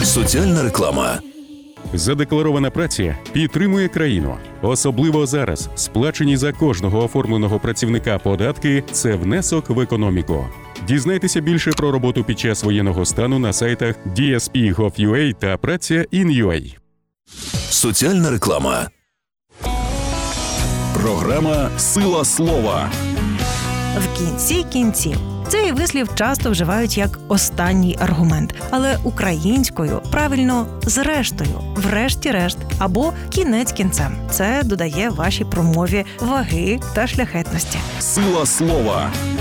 Соціальна реклама. Задекларована праця підтримує країну. Особливо зараз сплачені за кожного оформленого працівника податки – це внесок в економіку. Дізнайтеся більше про роботу під час воєнного стану на сайтах DSP.gov.ua та Праця.in.ua. Соціальна реклама. Програма «Сила слова». В кінці кінців. Цей вислів часто вживають як останній аргумент, але українською правильно зрештою, врешті-решт або кінець кінцем. Це додає вашій промові ваги та шляхетності. Сила слова.